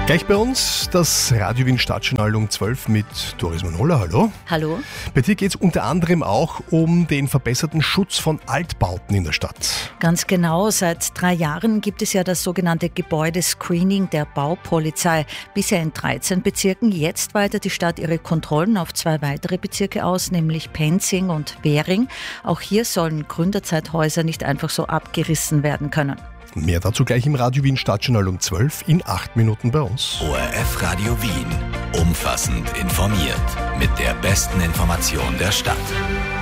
Gleich bei uns das Radio Wien Stadtjournal um 12 mit Doris Manola. Hallo. Hallo. Bei dir geht es unter anderem auch um den verbesserten Schutz von Altbauten in der Stadt. Ganz genau. Seit 3 Jahren gibt es ja das sogenannte Gebäudescreening der Baupolizei. Bisher in 13 Bezirken. Jetzt weitet die Stadt ihre Kontrollen auf 2 weitere Bezirke aus, nämlich Penzing und Währing. Auch hier sollen Gründerzeithäuser nicht einfach so abgerissen werden können. Mehr dazu gleich im Radio Wien Stadtjournal um 12 in 8 Minuten bei uns. ORF Radio Wien. Umfassend informiert. Mit der besten Information der Stadt.